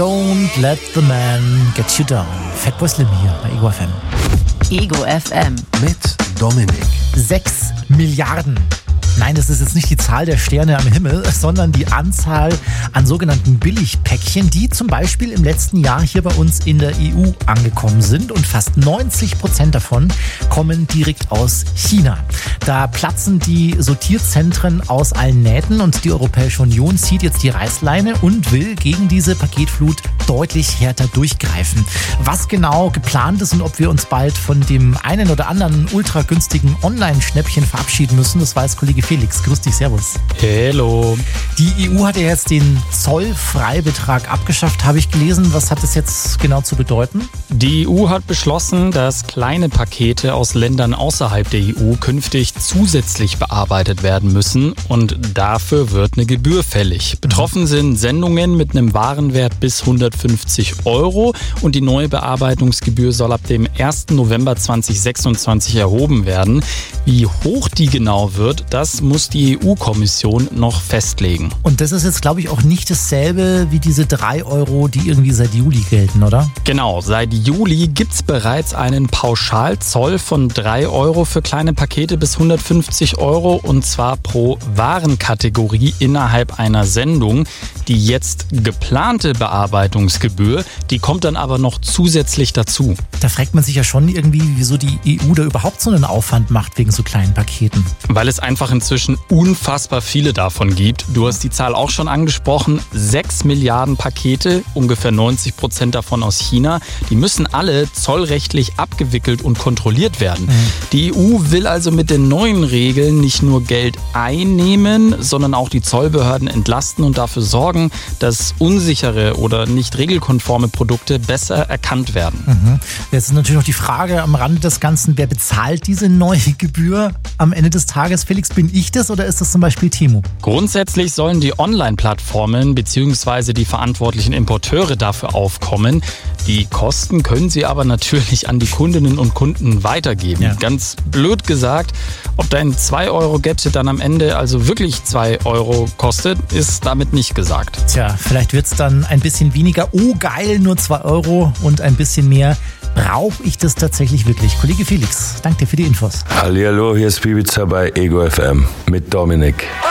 Don't let the man get you down. Fatboy Slim hier bei Ego FM. Ego FM. Mit Dominik. 6 Milliarden. Nein, das ist jetzt nicht die Zahl der Sterne am Himmel, sondern die Anzahl an sogenannten Billigpäckchen, die zum Beispiel im letzten Jahr hier bei uns in der EU angekommen sind. Und fast 90% davon kommen direkt aus China. Da platzen die Sortierzentren aus allen Nähten und die Europäische Union zieht jetzt die Reißleine und will gegen diese Paketflut deutlich härter durchgreifen. Was genau geplant ist und ob wir uns bald von dem einen oder anderen ultra günstigen Online-Schnäppchen verabschieden müssen, das weiß Kollege Felix. Grüß dich, servus. Hello. Die EU hat ja jetzt den Zollfreibetrag abgeschafft, habe ich gelesen. Was hat das jetzt genau zu bedeuten? Die EU hat beschlossen, dass kleine Pakete aus Ländern außerhalb der EU künftig zusätzlich bearbeitet werden müssen und dafür wird eine Gebühr fällig. Betroffen sind Sendungen mit einem Warenwert bis 150 € und die neue Bearbeitungsgebühr soll ab dem 1. November 2026 erhoben werden. Wie hoch die genau wird, das muss die EU-Kommission noch festlegen. Und das ist jetzt, glaube ich, auch nicht dasselbe wie diese 3 €, die irgendwie seit Juli gelten, oder? Genau, seit Juli gibt es bereits einen Pauschalzoll von 3 € für kleine Pakete bis 150 € und zwar pro Warenkategorie innerhalb einer Sendung. Die jetzt geplante Bearbeitungsgebühr, die kommt dann aber noch zusätzlich dazu. Da fragt man sich ja schon irgendwie, wieso die EU da überhaupt so einen Aufwand macht wegen so kleinen Paketen. Weil es einfach inzwischen unfassbar viele davon gibt. Du hast die Zahl auch schon angesprochen. 6 Milliarden Pakete, ungefähr 90% davon aus China. Die müssen alle zollrechtlich abgewickelt und kontrolliert werden. Die EU will also mit den neuen Regeln nicht nur Geld einnehmen, sondern auch die Zollbehörden entlasten und dafür sorgen, dass unsichere oder nicht regelkonforme Produkte besser erkannt werden. Jetzt ist natürlich noch die Frage am Rande des Ganzen, wer bezahlt diese neue Gebühr am Ende des Tages? Felix, bin ich das oder ist das zum Beispiel Temu? Grundsätzlich sollen die Online-Plattformen bzw. die verantwortlichen Importeure dafür aufkommen. Die Kosten können sie aber natürlich an die Kundinnen und Kunden weitergeben. Ja. Ganz blöd gesagt, ob dein 2-Euro-Gadget dann am Ende also wirklich 2 € kostet, ist damit nicht gesagt. Tja, vielleicht wird es dann ein bisschen weniger. Oh geil, nur 2 € und ein bisschen mehr. Brauche ich das tatsächlich wirklich? Kollege Felix, danke dir für die Infos. Hallihallo, hier ist Bibiza bei Ego FM mit Dominik.